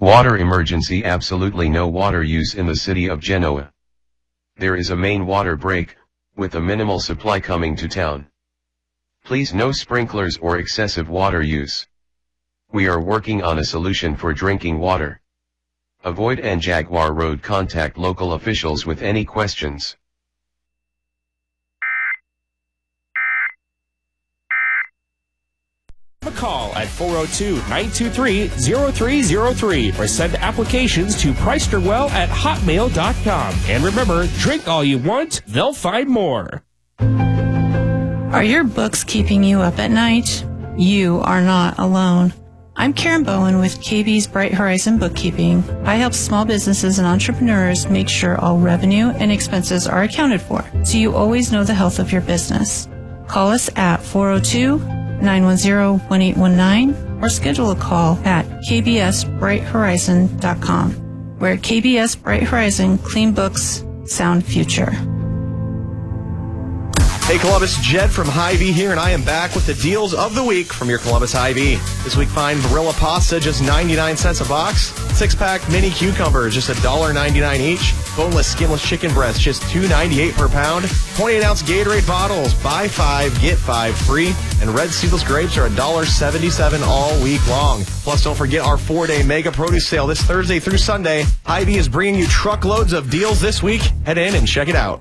Water emergency. Absolutely no water use in the city of Genoa. There is a main water break, with a minimal supply coming to town. Please no sprinklers or excessive water use. We are working on a solution for drinking water. Avoid N Jaguar Road. Contact local officials with any questions. A call at 402-923-0303 or send applications to preisterwell@hotmail.com. And remember, drink all you want, they'll find more. Are your books keeping you up at night? You are not alone. I'm Karen Bowen with KB's Bright Horizon Bookkeeping. I help small businesses and entrepreneurs make sure all revenue and expenses are accounted for, so you always know the health of your business. Call us at 402-910-1819 or schedule a call at kbsbrighthorizon.com. Where at KBS Bright Horizon, clean books, sound future. Hey Columbus, Jed from Hy-Vee here, and I am back with the deals of the week from your Columbus Hy-Vee. This week, find Barilla pasta, just 99 cents a box. 6-pack mini cucumbers, just $1.99 each. Boneless, skinless chicken breasts, just $2.98 per pound. 28-ounce Gatorade bottles, buy 5, get 5 free. And red seedless grapes are $1.77 all week long. Plus, don't forget our 4-day mega produce sale this Thursday through Sunday. Hy-Vee is bringing you truckloads of deals this week. Head in and check it out.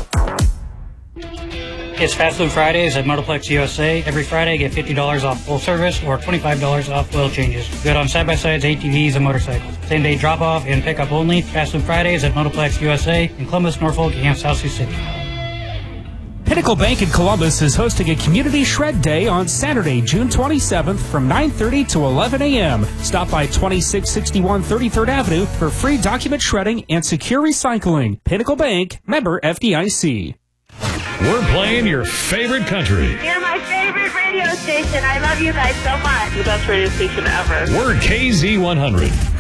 It's Fast Food Fridays at Motoplex USA. Every Friday, get $50 off full service or $25 off oil changes. Good on side-by-sides, ATVs, and motorcycles. Same-day drop-off and pick-up only. Fast Food Fridays at Motoplex USA in Columbus, Norfolk, and South Sioux City. Pinnacle Bank in Columbus is hosting a Community Shred Day on Saturday, June 27th from 9:30 to 11 a.m. Stop by 2661 33rd Avenue for free document shredding and secure recycling. Pinnacle Bank, member FDIC. We're playing your favorite country. You're my favorite radio station. I love you guys so much. The best radio station ever. We're KZ100.